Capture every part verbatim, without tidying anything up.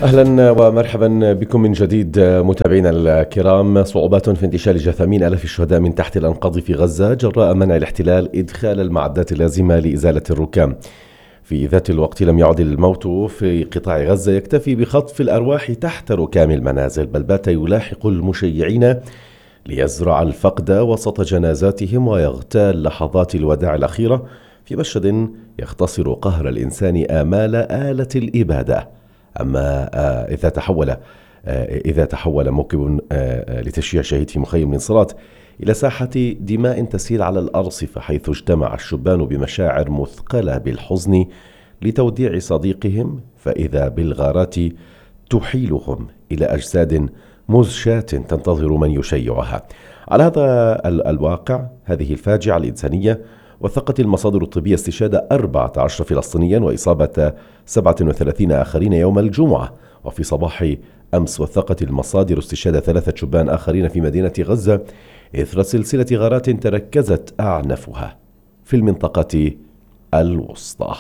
أهلا ومرحبا بكم من جديد متابعينا الكرام. صعوبات في انتشال جثامين آلاف الشهداء من تحت الأنقاض في غزة جراء منع الاحتلال إدخال المعدات اللازمة لإزالة الركام. في ذات الوقت لم يعد الموت في قطاع غزة يكتفي بخطف الأرواح تحت ركام المنازل، بل بات يلاحق المشيعين ليزرع الفقد وسط جنازاتهم ويغتال لحظات الوداع الأخيرة في مشهد يختصر قهر الإنسان آمال آلة الإبادة. أما إذا تحول إذا تحول موكب لتشييع شهيد في مخيم الانصارات إلى ساحة دماء تسيل على الأرصفة، حيث اجتمع الشبان بمشاعر مثقلة بالحزن لتوديع صديقهم، فإذا بالغارات تحيلهم إلى أجساد مزشاة تنتظر من يشيعها. على هذا الواقع، هذه الفاجعة الإنسانية، وثقت المصادر الطبية استشهاد أربعة عشر فلسطينيا وإصابة سبعة وثلاثين آخرين يوم الجمعة. وفي صباح أمس وثقت المصادر استشهاد ثلاثة شبان آخرين في مدينة غزة إثر سلسلة غارات تركزت أعنفها في المنطقة الوسطى.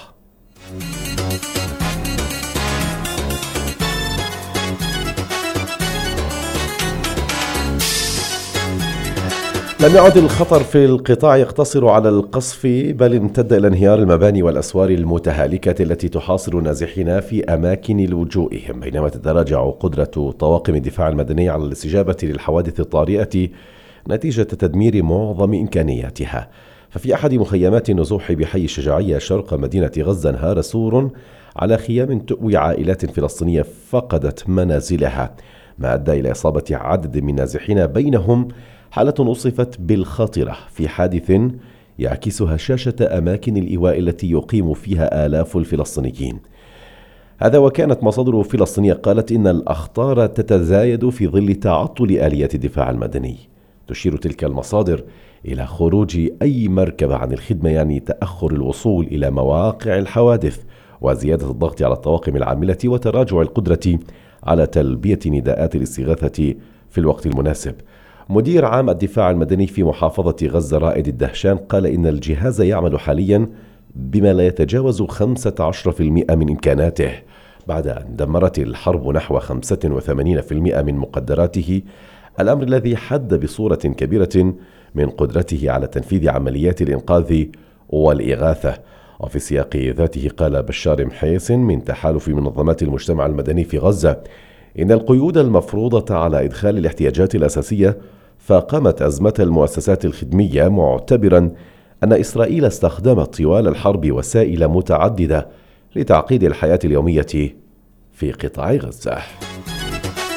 لم يعد الخطر في القطاع يقتصر على القصف، بل امتد إلى انهيار المباني والأسوار المتهالكة التي تحاصر النازحين في أماكن لجوئهم، بينما تتراجع قدرة طواقم الدفاع المدني على الاستجابة للحوادث الطارئة نتيجة تدمير معظم إمكانياتها. ففي أحد مخيمات النزوح بحي الشجاعية شرق مدينة غزة انهار سور على خيام تؤوي عائلات فلسطينية فقدت منازلها، ما أدى إلى إصابة عدد من النازحين، بينهم حالة وصفت بالخطرة في حادث يعكس هشاشة أماكن الإيواء التي يقيم فيها آلاف الفلسطينيين. هذا وكانت مصادر فلسطينية قالت إن الأخطار تتزايد في ظل تعطل آليات الدفاع المدني. تشير تلك المصادر إلى خروج أي مركبة عن الخدمة، يعني تأخر الوصول إلى مواقع الحوادث، وزيادة الضغط على الطواقم العاملة، وتراجع القدرة على تلبية نداءات الاستغاثة في الوقت المناسب. مدير عام الدفاع المدني في محافظة غزة رائد الدهشان قال إن الجهاز يعمل حاليا بما لا يتجاوز خمسة عشر بالمئة من إمكاناته، بعد أن دمرت الحرب نحو خمسة وثمانين بالمئة من مقدراته، الأمر الذي حد بصورة كبيرة من قدرته على تنفيذ عمليات الإنقاذ والإغاثة. وفي السياق ذاته قال بشار محيس من تحالف منظمات المجتمع المدني في غزة إن القيود المفروضة على إدخال الاحتياجات الأساسية فاقمت أزمة المؤسسات الخدمية، معتبرا أن إسرائيل استخدمت طوال الحرب وسائل متعددة لتعقيد الحياة اليومية في قطاع غزة.